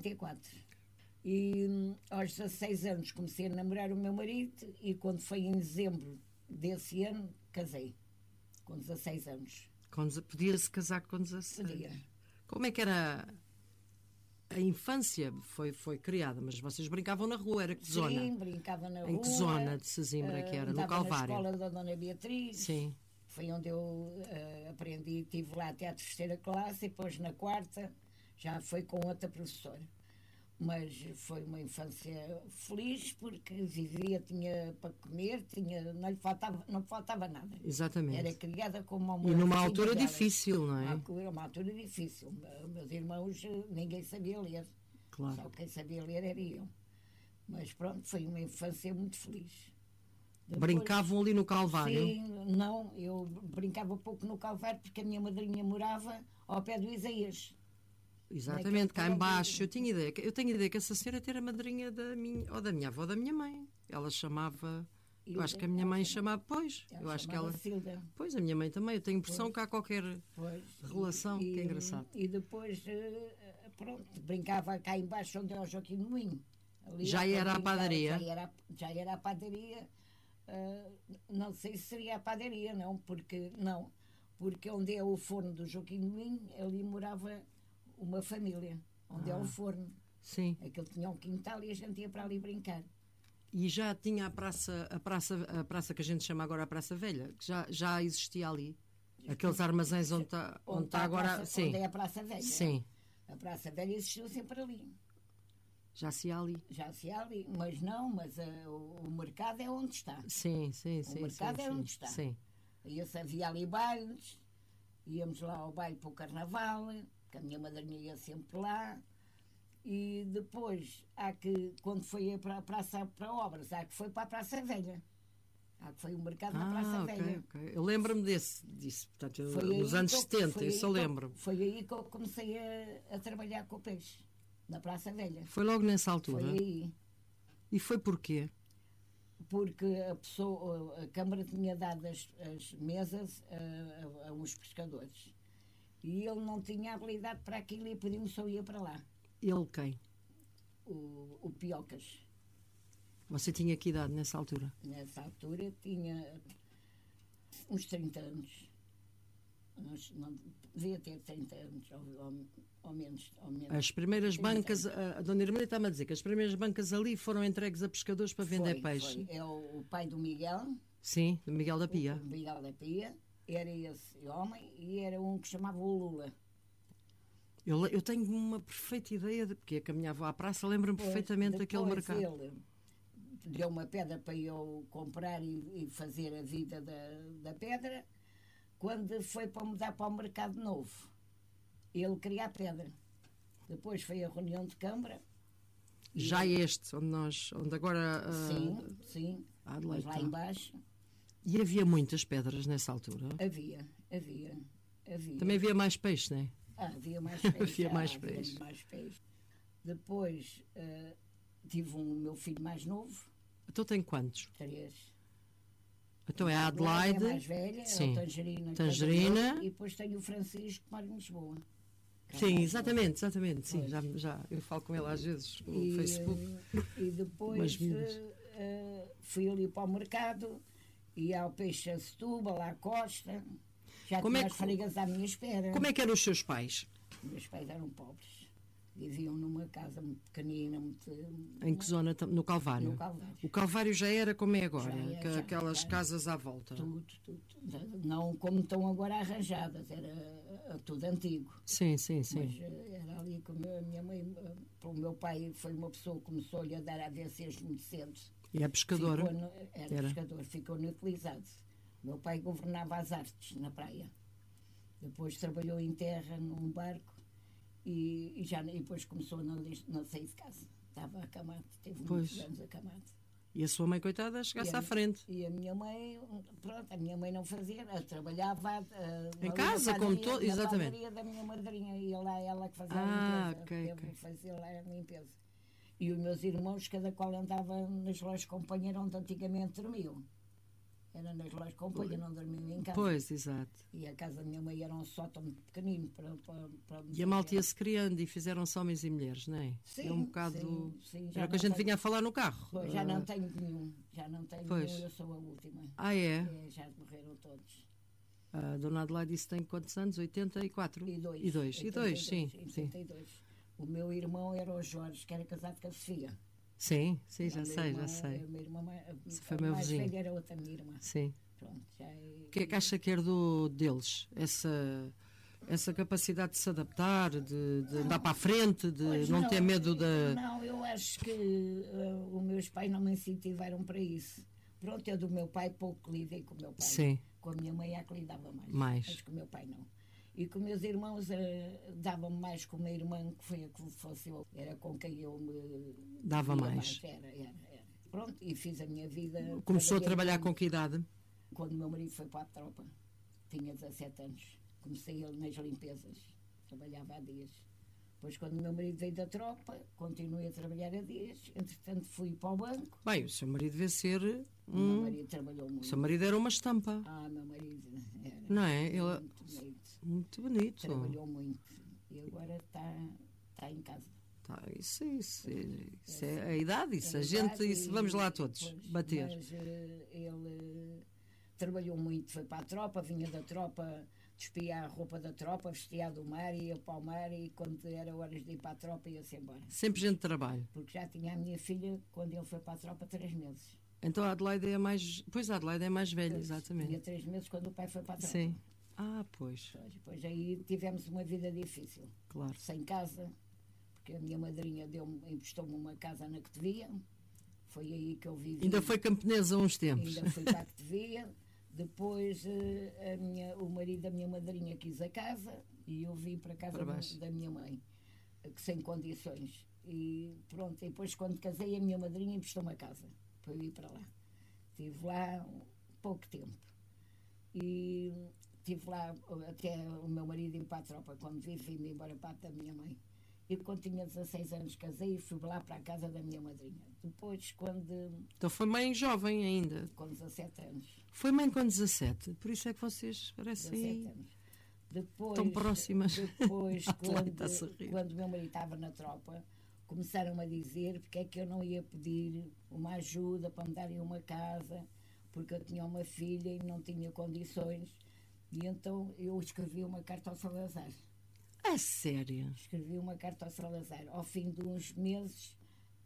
34. E aos 16 anos comecei a namorar o meu marido e quando foi em dezembro desse ano, casei. Com 16 anos. Podia-se casar com 16? Podia. Como é que era a infância? Foi criada, mas vocês brincavam na rua, era que zona? Sim, brincava na rua. Em que zona de Sesimbra que era? No Calvário? Na escola da Dona Beatriz. Sim. Foi onde eu aprendi, estive lá até a terceira classe e depois na quarta já foi com outra professora. Mas foi uma infância feliz porque vivia, tinha para comer, não faltava nada. Exatamente. Era criada como uma... E numa altura difícil, não é? Uma altura difícil. Meus irmãos, ninguém sabia ler. Claro. Só quem sabia ler era eu. Mas pronto, foi uma infância muito feliz. Depois, brincavam ali no Calvário? Sim, não, eu brincava pouco no Calvário porque a minha madrinha morava ao pé do Isaías. Exatamente, cá embaixo. Eu tenho ideia que essa senhora era madrinha da minha avó ou da minha mãe. Ela chamava... Eu acho que a minha mãe chamava... Pois, eu acho que ela... Silvia. Pois, a minha mãe também. Eu tenho impressão que há qualquer relação, que é engraçado. E depois, pronto, brincava cá embaixo onde é o Joaquim do Moinho. Já era a padaria? Já era a padaria. Não sei se seria a padaria, porque onde é o forno do Joaquim do Moinho, ali morava uma família, onde é o forno. Sim. Aquele tinha um quintal e a gente ia para ali brincar. E já tinha a praça que a gente chama agora a Praça Velha, que já existia ali? Aqueles armazéns onde está agora... Sim. Onde é a Praça Velha. Sim. A Praça Velha existiu sempre ali. Já se ia ali. Já se ia ali, mas o mercado é onde está. Sim. O mercado é onde está. Sim. E havia ali bailes, íamos lá ao baile para o Carnaval, que a minha madrinha ia sempre lá. E depois, quando foi para a Praça para Obras, que foi para a Praça Velha. Que foi o mercado na Praça Velha. Okay. Eu lembro-me disso, portanto, nos anos 70, isso eu lembro. Foi aí que eu comecei a trabalhar com o peixe, na Praça Velha. Foi logo nessa altura? Foi aí. E foi porquê? Porque a Câmara tinha dado as mesas a uns pescadores. E ele não tinha habilidade para aquilo e pediu-me se eu ia para lá. Ele quem? O Piocas. Você tinha que idade nessa altura? Nessa altura tinha uns 30 anos. Não, devia ter 30 anos, ou menos. As primeiras bancas, a Dona Irmã está-me a dizer que as primeiras bancas ali foram entregues a pescadores para vender peixe. É o pai do Miguel. Sim, do Miguel da Pia. O Miguel da Pia. Era esse homem e era um que chamava o Lula. Eu tenho uma perfeita ideia, porque caminhava à praça, lembro-me perfeitamente daquele mercado. Ele deu uma pedra para eu comprar e fazer a vida da pedra. Quando foi para mudar para o mercado novo, ele queria a pedra. Depois foi a reunião de Câmara. Já onde agora... Sim, mas lá embaixo. E havia muitas pedras nessa altura? Havia. Também havia mais peixe, não é? Havia mais peixe. Havia mais peixe. Depois tive o meu filho mais novo. Então tem quantos? 3. Então é a Adelaide. É a mais velha, sim. É o Tangerina. E depois tenho o Francisco que mora em Lisboa. Sim, exatamente. Sim, já eu falo com ele às vezes no Facebook. E depois fui ali para o mercado, ia ao Peixe a Setúbal, à Costa. Já tinha as fregas à minha espera. Como é que eram os seus pais? Meus pais eram pobres. Viviam numa casa muito pequenina. Em que zona? No Calvário? No Calvário. O Calvário já era como é agora? Aquelas casas à volta? Tudo. Não como estão agora arranjadas. Era tudo antigo. Sim. Mas era ali que a minha mãe... O meu pai foi uma pessoa que começou-lhe a dar AVCs muito cedo. E é pescador? Era pescador. Ficou inutilizado. O meu pai governava as artes na praia. Depois trabalhou em terra num barco. E depois começou a não sair de casa. Estava acamado, teve muitos anos acamado. E a sua mãe, coitada, chegasse à frente. E a minha mãe, a minha mãe não fazia, ela trabalhava em casa, como todo, exatamente. Na padaria da minha madrinha, e lá ela que fazia a limpeza. Ok. Fazia lá a limpeza. E os meus irmãos, cada qual andava nas lojas companheiras onde antigamente dormiam. Era nas lojas de companhia, não dormia em casa. Pois, exato. E a casa da minha mãe era um sótão pequenino para E a malta ia-se criando e fizeram-se homens e mulheres, não é? Sim, É um bocado. sim, Era o que a gente vinha a falar no carro. Pois, já não tenho nenhum. Já não tenho Pois. nenhum, eu sou a última. Ah, é? Já morreram todos. A dona Adelaide disse que tem quantos anos? 84? E dois. E dois, sim. 82. O meu irmão era o Jorge, que era casado com a Sofia. Sim, já O meu sei, irmão- já sei. A minha irmã foi meu mais vizinho. velha era outra minha irmã. Sim. Pronto, já O que é que acha que herdou deles? Essa capacidade de se adaptar, de andar para a frente, de Pois não ter medo da. Não, eu acho que os meus pais não me incentivaram para isso. Pronto, eu do meu pai pouco lidei com o meu pai. Sim. Com a minha mãe é que lidava mais. Mais. Mas com o meu pai não. E com meus irmãos dava-me mais com a minha irmã, que foi a que faleceu. Era com quem eu me Dava via mais. Era. Pronto, e fiz a minha vida. Começou a trabalhei trabalhar muito. com que idade? Quando o meu marido foi para a tropa, tinha 17 anos. Comecei ele nas limpezas, trabalhava há dias. Depois, quando o meu marido veio da tropa, continuei a trabalhar há dias. Entretanto, fui para o banco. Bem, o seu marido devia ser. O meu marido trabalhou O muito. seu marido era uma estampa, Meu marido era não é? Ele muito bonito. muito bonito. Trabalhou muito. E agora está em casa. Tá, isso é a idade, isso. A gente, isso, vamos lá todos Pois, bater. Mas ele trabalhou muito, foi para a tropa, vinha da tropa, despia a roupa da tropa, vestia do mar, ia para o mar e quando era horas de ir para a tropa ia-se embora. Sempre gente de trabalho. Porque já tinha a minha filha, quando ele foi para a tropa, 3 meses. Então a Adelaide é mais. Pois a Adelaide é mais velha, Pois, exatamente. Tinha 3 meses quando o pai foi para a tropa. Sim. Ah, pois, Depois aí tivemos uma vida difícil. claro. Sem casa, porque a minha madrinha emprestou-me uma casa na Cotovia. Foi aí que eu vivi. Ainda foi camponesa uns tempos. Ainda fui para a Cotovia. Depois o marido da minha madrinha quis a casa e eu vim para a casa Para baixo. da minha mãe, que sem condições. E pronto, e depois quando casei a minha madrinha emprestou-me a casa para eu ir para lá. Estive lá pouco tempo. E estive lá até o meu marido ir para a tropa. Quando vim embora para a da minha mãe. E quando tinha 16 anos casei e fui lá para a casa da minha madrinha. Depois, Então foi mãe jovem ainda. com 17 anos. Foi mãe com 17. Por isso é que vocês 17 parecem anos. Depois, tão próximas. Depois, A Adelaide está-se a rir. quando o meu marido estava na tropa, começaram a dizer porque é que eu não ia pedir uma ajuda para me darem uma casa, porque eu tinha uma filha e não tinha condições. E então eu escrevi uma carta ao Salazar. A sério? Escrevi uma carta ao Salazar. Ao fim de uns meses,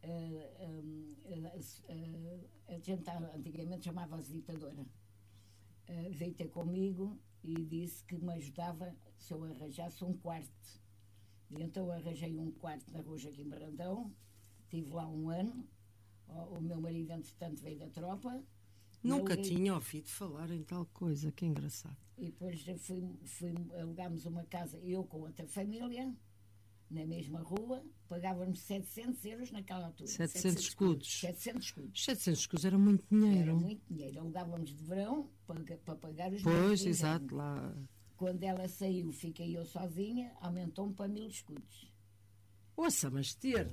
a gente antigamente chamava-se ditadora. Veio ter comigo e disse que me ajudava se eu arranjasse um quarto. E então eu arranjei um quarto na rua Joaquim Brandão, estive lá um ano. O meu marido, entretanto, veio da tropa. Nunca Eu- tinha ouvido falar em tal coisa, que engraçado. E depois alugámos uma casa, eu com outra família, na mesma rua, pagávamos 700 euros naquela altura. 700 escudos. 700 escudos. 700 escudos era muito dinheiro. Era muito dinheiro. Alugávamos de verão para pagar os meses Pois, de exato, inverno. lá. Quando ela saiu, fiquei eu sozinha, aumentou-me para 1000 escudos. Ouça, mas ter.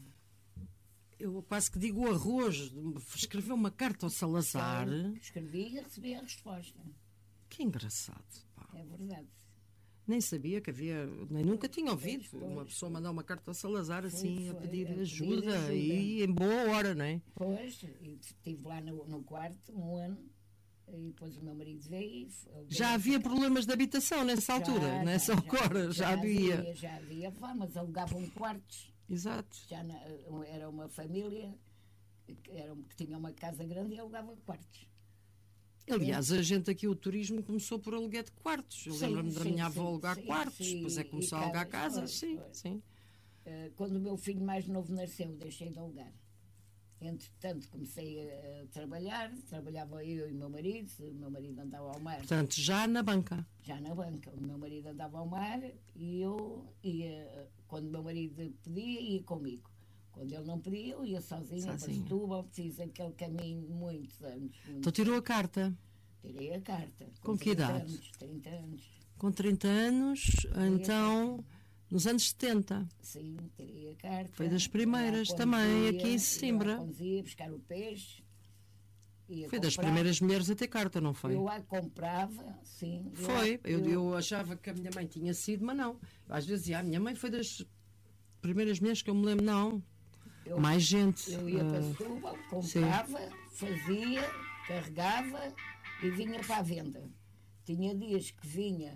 Eu quase que digo o arroz. Escreveu uma carta ao Salazar. Escrevi e recebi a resposta. Que engraçado. Pá. É verdade. Nem sabia que havia. Nem nunca tinha ouvido Pois, uma pessoa mandar uma carta ao Salazar assim a foi, pedir a pedir ajuda ajuda. e em boa hora, não é? Pois, e estive lá no quarto um ano, e depois o meu marido veio. Já havia problemas de habitação nessa altura, não é só agora, já havia. Já havia, mas alugavam quartos. Exato. Era uma família que tinha uma casa grande e alugava quartos. Aliás, a gente aqui, o turismo começou por aluguer de quartos. Eu Sim, lembro-me da sim, minha avó sim, alugar sim, quartos, sim, depois é que começou a e alugar casas, casas, sim, foi. sim. Quando o meu filho mais novo nasceu, deixei de alugar. Entretanto, comecei a trabalhar, trabalhava eu e o meu marido andava ao mar, Portanto, já na banca. já na banca. O meu marido andava ao mar e eu ia, quando o meu marido pedia, ia comigo. Quando ele não pedia, eu ia sozinha para Sozinha. Setúbal, fiz aquele caminho muitos anos. Então tirou a carta. Tirei a carta. Com que 30 idade? Anos, 30 anos. Com 30 anos, então, nos anos 70. Sim, tirei a carta. Foi das primeiras Lá também, conduzia, aqui em Sesimbra. lá conduzia buscar o peixe ia Foi das comprar. primeiras mulheres a ter carta, não foi? Eu a comprava, sim. Foi. Eu achava que a minha mãe tinha sido, mas não. Às vezes dizia, a minha mãe foi das primeiras mulheres que eu me lembro. Não. Mais gente. Eu ia para Setúbal, comprava, fazia, carregava e vinha para a venda. Tinha dias que vinha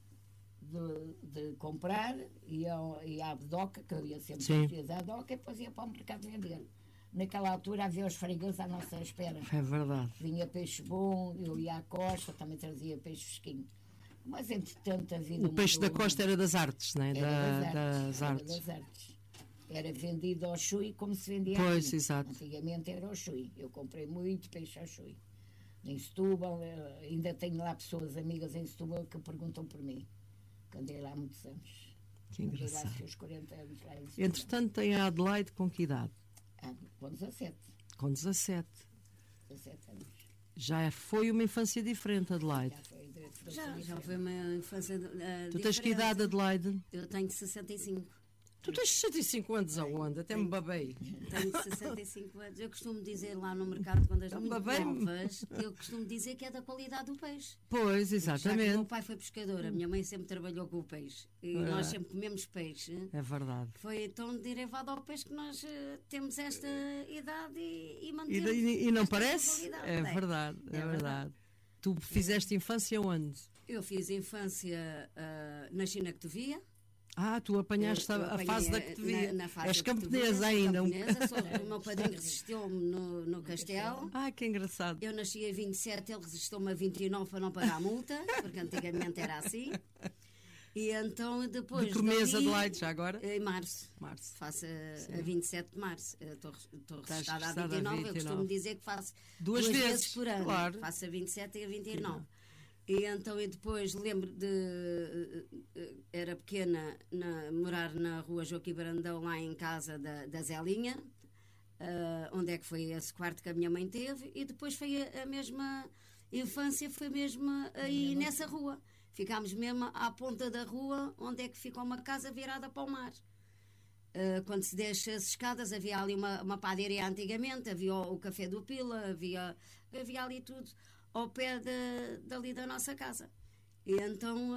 de comprar, ia à doca, que eu ia sempre os dias à doca, e depois ia para o mercado vender. Naquela altura havia os fregueses à nossa espera. É verdade. Vinha peixe bom, eu ia à costa, também trazia peixe fresquinho. Mas entretanto a vida O peixe da costa era das artes, não é? Era das artes. Era vendido ao chui como se vendia Pois, aqui. exato. Antigamente era ao chui. Eu comprei muito peixe ao chui. Em Setúbal, ainda tenho lá pessoas amigas em Setúbal que perguntam por mim. Que andei lá há muitos anos. Que engraçado. Andei lá os 40 anos lá em Setúbal. Entretanto, tem a Adelaide com que idade? Com 17. Com 17. 17 anos. Já foi uma infância diferente, Adelaide? Já foi uma infância diferente. Tu tens que idade, Adelaide? Eu tenho 65. Tu tens 65 anos aonde? Até me babei. Tenho 65 anos. Eu costumo dizer lá no mercado, quando as muito novas, eu costumo dizer que é da qualidade do peixe. Pois, Já que o exatamente. meu pai foi pescador, a minha mãe sempre trabalhou com o peixe. E nós sempre comemos peixe. É verdade. Foi então derivado ao peixe que nós temos esta idade e mantemos. E não esta parece? qualidade. É verdade, é verdade. Tu fizeste infância onde? Eu fiz infância, nasci na Cotovia. Tu apanhaste a fase da Cotovia. És camponesa ainda. O meu padrinho resistiu-me no Castelo. Que engraçado. Eu nasci a 27, ele resistiu-me a 29 para não pagar a multa, porque antigamente era assim. E então depois. De que mês, Adelaide, já agora? Em março. Faço a 27 de março. Estou registada a 29. Eu costumo dizer que faço duas vezes por ano. Claro. Faço a 27 e a 29. E então eu depois lembro de. Era pequena, morar na rua Joaquim Brandão, lá em casa da Zelinha, onde é que foi esse quarto que a minha mãe teve, e depois foi a mesma infância, foi mesmo aí nessa rua. Ficámos mesmo à ponta da rua, onde é que fica uma casa virada para o mar. Quando se desce as escadas, havia ali uma padaria antigamente, havia o Café do Pila, havia ali tudo ao pé dali da nossa casa. E então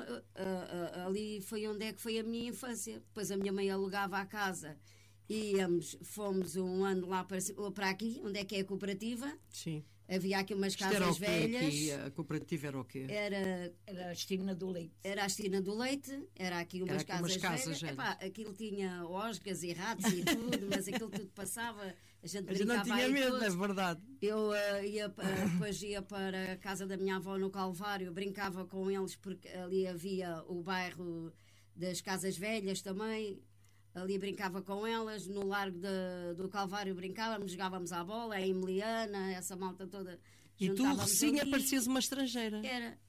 ali foi onde é que foi a minha infância. Depois a minha mãe alugava a casa e fomos um ano lá para aqui, onde é que é a cooperativa. Sim. Havia aqui umas casas velhas. Aqui, a cooperativa era o quê? Era a Estina do Leite. Era a Estina do Leite, era aqui umas casas velhas. Aquilo tinha osgas e ratos e tudo, mas aquilo tudo passava. A gente não tinha medo, é verdade. Eu depois ia para a casa da minha avó no Calvário, brincava com eles, porque ali havia o bairro das Casas Velhas também. Ali brincava com elas, no Largo do Calvário brincávamos, jogávamos à bola, a Emiliana, essa malta toda. E tu, Rocinha, parecias uma estrangeira.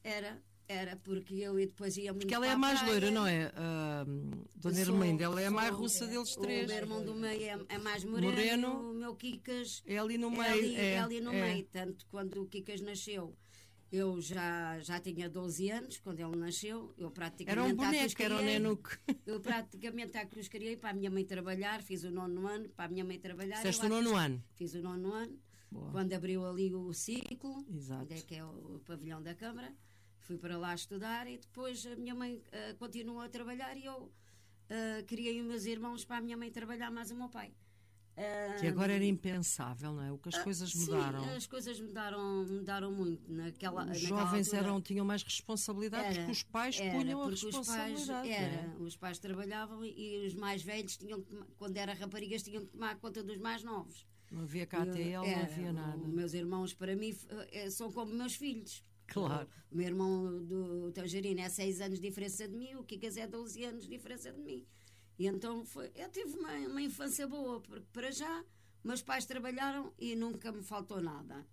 Era, porque eu depois ia muito. Porque ela é a mais loira, não é? Dona Irmelinda, ela é a mais russa deles três. O meu irmão do meio é mais moreno, o meu Kikas é ali no meio. É ali no meio, tanto quando o Kikas nasceu. Eu já tinha 12 anos quando ele nasceu. Eu praticamente era um boneco, era um nenuco. Eu praticamente à cruz criei para a minha mãe trabalhar. Fiz o 9º ano para a minha mãe trabalhar. Fizeste o 9º ano? Fiz o 9º ano. Boa. Quando abriu ali o ciclo, exato, onde é que é o pavilhão da Câmara. Fui para lá estudar e depois a minha mãe continuou a trabalhar e eu criei os meus irmãos para a minha mãe trabalhar mais o meu pai. Que agora era impensável, não é? O que as coisas mudaram. Sim, as coisas mudaram muito. Os jovens tinham mais responsabilidade porque os pais punham a responsabilidade. Os pais trabalhavam e os mais velhos quando eram raparigas, tinham que tomar conta dos mais novos. Não havia KTL, não havia nada. Os meus irmãos, para mim, são como meus filhos. Claro. O meu irmão do Tangerino é 6 anos de diferença de mim, o Kikas é 12 anos de diferença de mim. E então eu tive uma infância boa, porque para já meus pais trabalharam e nunca me faltou nada.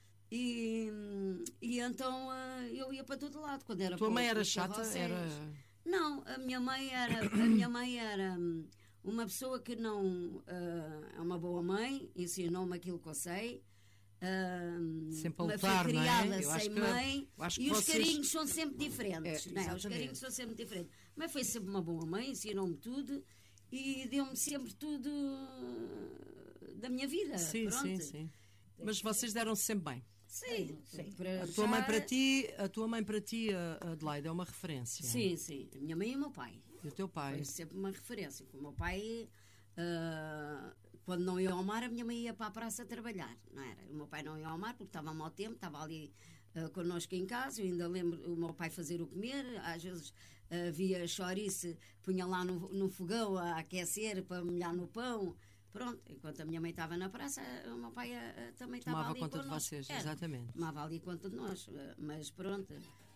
E então eu ia para todo lado. Quando era tua mãe era chata? Não, a minha mãe era uma pessoa que não é uma boa mãe, ensinou-me aquilo que eu sei. Sempre a lutar, foi criada não é? sem mãe e os carinhos são sempre diferentes, não é? Os carinhos são sempre diferentes, mas foi sempre uma boa mãe, ensinou-me tudo e deu-me sempre tudo da minha vida. Sim, pronto. sim. Mas vocês deram-se sempre bem? Sim, Sim. A tua mãe para ti, a Adelaide, é uma referência. Sim, sim. A minha mãe e o meu pai. E o teu pai? Foi sempre uma referência. O meu pai, quando não ia ao mar, a minha mãe ia para a praça trabalhar, não era? O meu pai não ia ao mar porque estava a mau tempo, estava ali connosco em casa. Eu ainda lembro o meu pai fazer o comer, às vezes havia chouriço, punha lá no fogão a aquecer para molhar no pão. Pronto, enquanto a minha mãe estava na praça, o meu pai também estava ali Tomava conta de connosco. vocês, exatamente. Tomava ali conta de nós, mas pronto,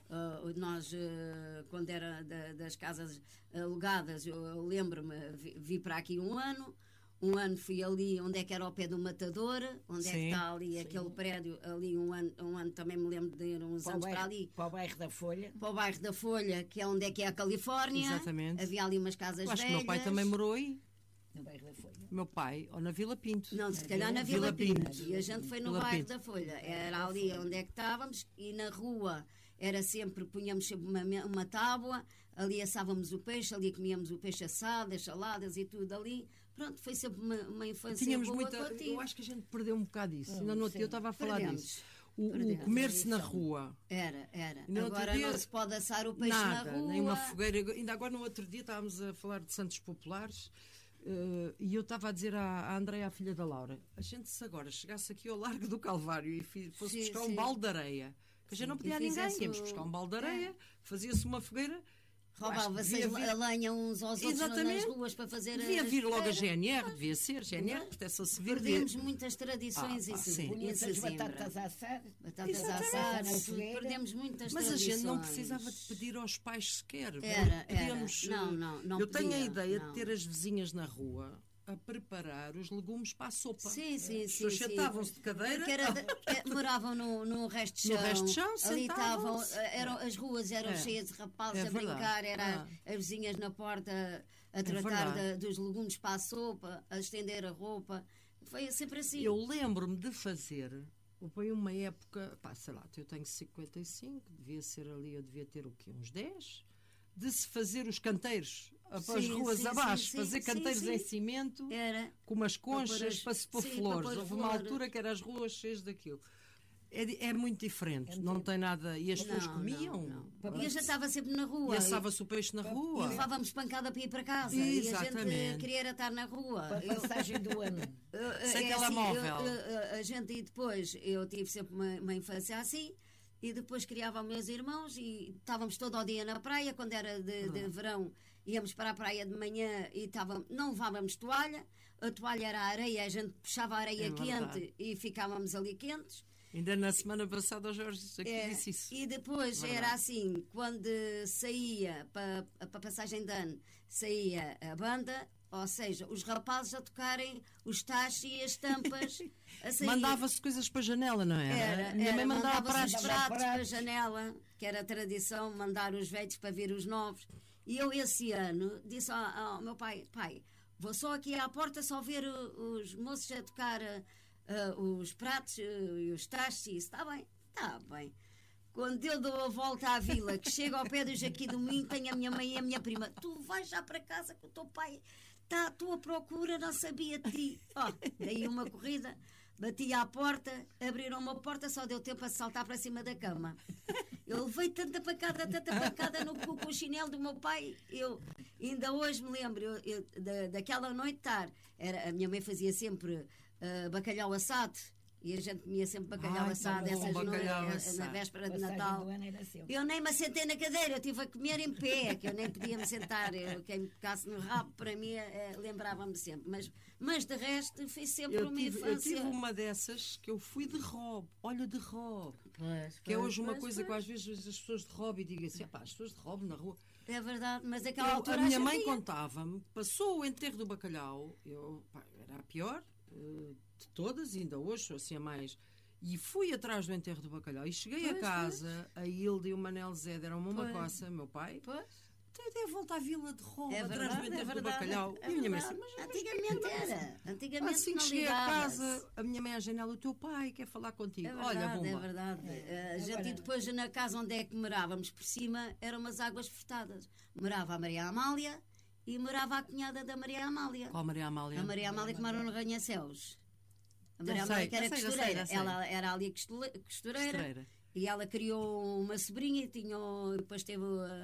nós, quando era das casas alugadas, eu lembro-me, vi para aqui um ano fui ali onde é que era ao pé do Matador, onde é que está ali aquele prédio, ali um ano também me lembro de ir uns anos para ali. Para o bairro da Folha. Para o bairro da Folha, que é onde é que é a Califórnia. Exatamente. Havia ali umas casas velhas. Acho que o meu pai também morou aí. No bairro da Folha. Meu pai, ou na Vila Pinto. Não, se calhar na Vila Pinto. Pinto. E a gente foi no Vila bairro Pinto. da Folha. Era ali onde é que estávamos e na rua era sempre, punhamos sempre uma tábua, ali assávamos o peixe, ali comíamos o peixe assado, as saladas e tudo ali. Pronto, foi sempre uma infância Tínhamos boa muita. que eu tive. Eu acho que a gente perdeu um bocado isso. Ainda no outro dia eu estava a falar Perdemos. disso. O Perdemos. comer-se na rua. Era. No outro Agora dia, não se pode assar o peixe nada, na rua. nem uma fogueira. Ainda agora no outro dia estávamos a falar de santos populares. E eu estava a dizer à Andréia, a filha da Laura, a gente se agora chegasse aqui ao Largo do Calvário e fosse Sim, buscar sim. um balde de areia, que a gente não pedia a ninguém, fizesse íamos buscar um balde de areia, fazia-se uma fogueira. Roubava-se a lenha uns aos outros nas ruas para fazer. Devia vir logo a fogueiras. GNR, devia ser GNR, Proteção Civil. Perdemos muitas tradições em sim. Punha-se as Sesimbra. batatas a assar. Batatas Exatamente. assadas, Na tudo. fogueira. Perdemos muitas Mas a tradições. gente não precisava de pedir aos pais sequer. Era. Podíamos, Não eu tenho a podia, ideia não. de ter as vizinhas na rua a preparar os legumes para a sopa. Sim. As pessoas sentavam-se de cadeira. Porque moravam no resto de chão. No resto de chão, ali estavam, sentavam-se. as ruas eram cheias de rapazes É a verdade. brincar, as vizinhas na porta a tratar dos legumes para a sopa, a estender a roupa. Foi sempre assim. Eu lembro-me de fazer. Foi uma época, sei lá, eu tenho 55, devia ser ali, eu devia ter o quê? Uns 10? De se fazer os canteiros as ruas abaixo, fazer canteiros em cimento, com umas conchas para se pôr flores. Houve uma altura que eram as ruas cheias daquilo. É muito diferente, não tem nada. E as pessoas comiam. Não. E a gente estava sempre na rua. E assava-se o peixe na rua. E levávamos pancada para ir para casa. Exatamente. E a gente queria estar na rua. Para a passagem do ano. Sem telemóvel. A gente, e depois, eu tive sempre uma infância assim. E depois criava meus irmãos e estávamos todo o dia na praia. Quando era de verão, íamos para a praia de manhã e não levávamos toalha. A toalha era a areia, a gente puxava a areia quente e ficávamos ali quentes. Ainda na semana passada o Jorge aqui disse isso. E depois era assim, quando saía para a passagem de ano, saía a banda, ou seja, os rapazes a tocarem os tachos e as tampas. Mandava-se coisas para a janela, não era? Minha mãe mandava pratos para a janela, que era a tradição, mandar os velhos para vir os novos. E eu esse ano disse ao meu pai, vou só aqui à porta só ver os moços a tocar os pratos e os tachos e isso. Está bem. Quando eu dou a volta à vila, que chego ao pé do Jaquim do Minho, tenho a minha mãe e a minha prima. Tu vais já para casa com o teu pai. Está à tua procura, não sabia de ti. Dei uma corrida, bati à porta, abriram uma porta, só deu tempo a saltar para cima da cama. Eu levei tanta pancada no cu com o chinelo do meu pai. Eu ainda hoje me lembro daquela noite tarde. A minha mãe fazia sempre bacalhau assado. E a gente comia sempre bacalhau assado essas noites, na véspera de Natal. Eu nem me assentei na cadeira, eu tive a comer em pé, que eu nem podia me sentar. Quem me tocasse no rabo, para mim, lembrava-me sempre. Mas de resto, foi sempre uma infância. Eu tive uma dessas que eu fui de robe, que é hoje uma coisa que às vezes as pessoas de robe e digam assim, as pessoas de robe na rua. É verdade, mas aquela altura a minha mãe contava-me, passou o enterro do bacalhau, era a pior de todas, ainda hoje sou assim a mais, e fui atrás do enterro do bacalhau e cheguei a casa, a Hilda e o Manel Zé deram uma coça, meu pai, até volta à vila de Roma, atrás do enterro do bacalhau. E a minha mãe assim, antigamente era. Antigamente assim que cheguei a casa, a minha mãe à janela, o teu pai quer falar contigo. Olha, bomba. É verdade. A gente depois na casa onde é que morávamos por cima eram umas águas furtadas. Morava a Maria Amália e morava a cunhada da Maria Amália. Qual Maria Amália? A Maria Amália que mora no Arranha-Céus. A Maria sei, Amélia, que era já sei, costureira. já sei. Ela era ali costureira. E ela criou uma sobrinha e depois teve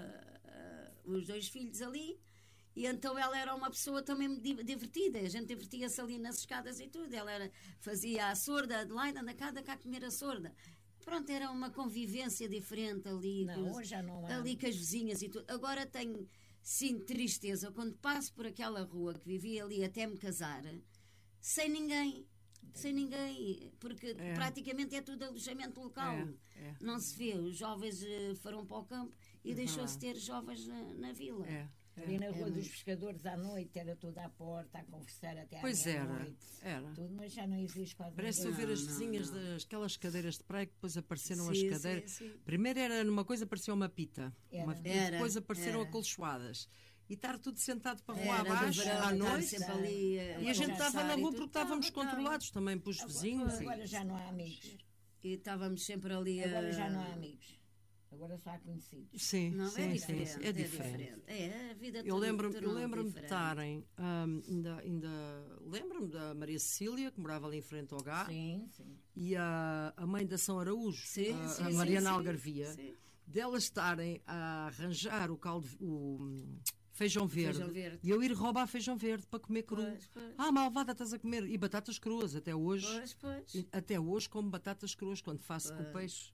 os 2 filhos ali. E então ela era uma pessoa também divertida. A gente divertia-se ali nas escadas e tudo. Ela fazia a sorda, Adelaide, anda cá comer a sorda. Pronto, era uma convivência diferente ali. Não, hoje já não há. Ali com as vizinhas e tudo. Agora tenho, sim, tristeza quando passo por aquela rua que vivia ali até me casar, sem ninguém. Sem ninguém, porque praticamente é tudo alojamento local. Não se vê. Os jovens foram para o campo e deixou-se ter jovens na vila. Ali na Rua dos Pescadores à noite era tudo à porta, a conversar até à meia-noite. Era. Tudo, mas já não existe quase Parece ninguém. ver as vizinhas daquelas cadeiras de praia que depois apareceram Sim, as cadeiras. sim. Primeiro era numa coisa, parecia uma pita. Era. Depois apareceram acolchoadas. E estar tudo sentado para a rua Era, abaixo, do verão, à estar noite. sempre ali, E a gente estava na conversar e rua tudo. porque estávamos Estava. controlados também pelos vizinhos. Agora já não há amigos. E estávamos sempre ali Agora já não há amigos. Agora só há conhecidos. Sim, Não, sim, é sim, diferente. sim, é diferente. É, a vida Eu lembro-me tornou de diferente. estarem, lembro-me da Maria Cecília, que morava ali em frente ao GA, Sim. e a mãe da São Araújo, Sim, a sim, Mariana sim, Algarvia, sim. delas estarem a arranjar o feijão verde, Feijão verde. e eu ir roubar feijão verde para comer cru. Pois. Ah, malvada, estás a comer. E batatas cruas, até hoje. Pois. Até hoje como batatas cruas, quando faço com o peixe,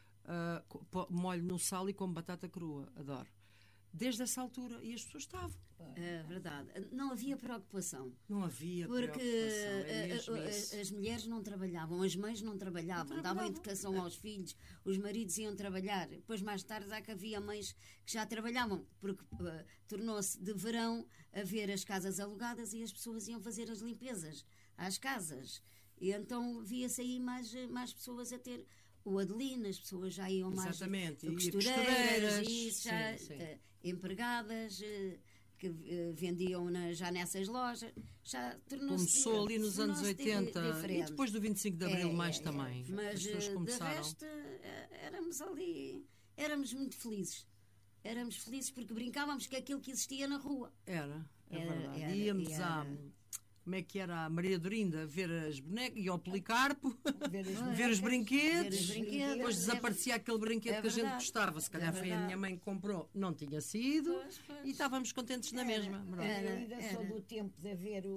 molho no sal e como batata crua, adoro. Desde essa altura, e as pessoas estavam. É verdade. Não havia preocupação. Não havia Porque preocupação, é mesmo isso. as mulheres não trabalhavam, as mães não trabalhavam, davam educação aos filhos, os maridos iam trabalhar. Depois, mais tarde, já que havia mães que já trabalhavam, porque tornou-se de verão a ver as casas alugadas e as pessoas iam fazer as limpezas às casas. E então via-se aí mais pessoas a ter o Adelina, as pessoas já iam mais Exatamente, e costureiras, e isso, já, sim. empregadas que vendiam já nessas lojas, já tornou-se. Começou ali nos anos tornou-se 80 e diferente. depois do 25 de Abril mais também. Mas As pessoas de começaram. resto éramos ali, éramos muito felizes. Éramos felizes porque brincávamos com aquilo que existia na rua. Era verdade. era, Íamos era. como é que era a Maria Dorinda, ver as bonecas e ao Policarpo, ver os Ver brinquedos, os brinquedos, depois desaparecia aquele brinquedo é que a gente verdade. gostava, se calhar É foi a verdade. minha mãe que comprou, não tinha sido, Pois. e estávamos contentes na mesma. verdade. Eu ainda sou Era. do tempo de haver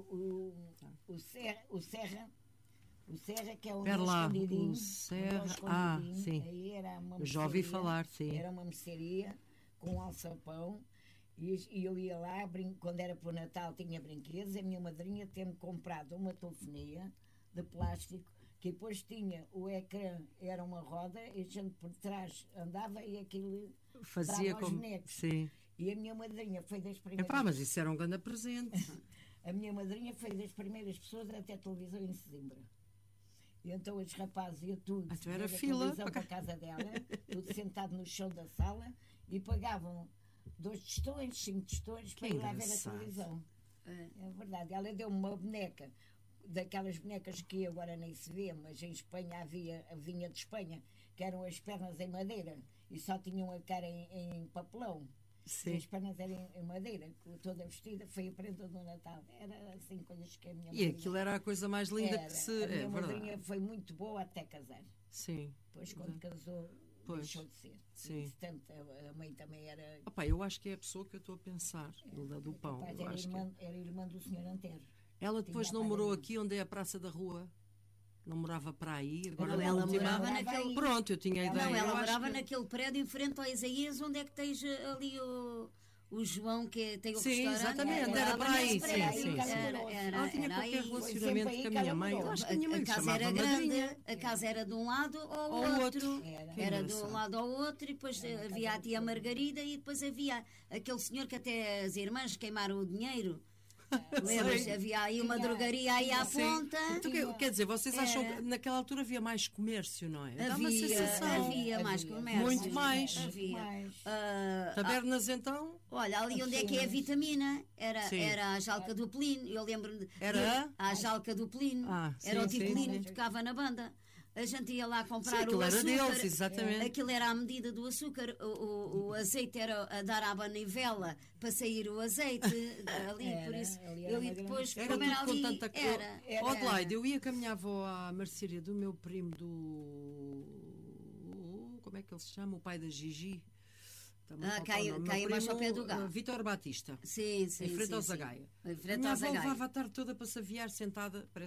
o Serra, que é o Espera meu lá, escondidinho. o Serra, sim. Aí era uma Eu já ouvi mercearia, falar, sim. Era uma mercearia com um alçapão. E eu ia lá, quando era para o Natal tinha brinquedos, a minha madrinha tinha-me comprado uma telefonia de plástico, que depois tinha o ecrã, era uma roda, e a gente por trás andava e aquilo Fazia dava aos como. bonecos. Sim. E a minha madrinha foi das primeiras. Epá, mas isso era um grande presente. A minha madrinha foi das primeiras pessoas a ter televisão em Sesimbra. E então os rapazes iam tudo Ah, tu era ver a fila televisão para a casa dela, tudo sentado no chão da sala, e pagavam 2 tostões, 5 tostões para Que ir lá ver a engraçado. televisão. É verdade. Ela deu-me uma boneca, daquelas bonecas que agora nem se vê, mas em Espanha vinha de Espanha, que eram as pernas em madeira e só tinham a cara em papelão. Sim. E as pernas eram em madeira, toda vestida, foi a prenda do Natal. Era assim, coisas que a minha E madrinha... aquilo era a coisa mais linda Era. que se. A É minha verdade. madrinha foi muito boa até casar. Sim. Depois, quando casou, Pois. deixou de ser. Sim. E, portanto, a mãe também era... Opa, eu acho que é a pessoa que eu estou a pensar, do pão. capaz, Eu era, acho que é. era irmã do senhor Antero. Ela depois Tinha não a morou padaria. aqui onde é a Praça da Rua. Não morava para aí. Agora Não, na ela última- morava Morava naquele. aí. Pronto, eu tinha a ideia. Não, eu ela acho morava que- naquele prédio em frente ao Isaías, onde é que tens ali o João, que tem o Sim, restaurante. exatamente, era Morava para aí, nesse sim, prédio. sim, sim. Ela tinha Era qualquer aí. relacionamento Foi sempre com a aí minha que mãe. ela Eu acho que a minha mãe A lhe casa chamava era grande, madrinha. a casa era de um lado ou Ou outro. Era. Que Era de engraçado. um lado ao outro, e depois havia a tia Margarida, e depois havia aquele senhor que até as irmãs queimaram o dinheiro. Lembras? Sei. Havia aí uma Tinha- drogaria aí à Sim. ponta. Então, quer dizer, vocês acham Era. que naquela altura havia mais comércio, não é? Dá uma Havia, sensação. havia mais comércio. Muito mais. Havia. Mais. Tabernas, então? Olha, ali onde é que é a vitamina? Sim. Era a Jalca do Pelino. Eu lembro-me. Era? A Jalca do Pelino. Ah, Era sim, o sim, Tito Pelino sim. que tocava na banda. A gente ia lá comprar Sim, aquilo o era açúcar. deles, exatamente. Aquilo era à medida do açúcar. O azeite era a dar à manivela para sair o azeite ali. Por isso, ali era eu uma ia depois, Era como era tudo com ali, tanta coisa. era. Adelaide, eu ia com a minha avó à mercearia do meu primo como é que ele se chama? O pai da Gigi. Cá embaixo ao pé do Galo. Vítor Batista. Sim, Em frente ao Zagaia. Em A frente minha ao avó Zagaia. levava a tarde toda para se aviar sentada.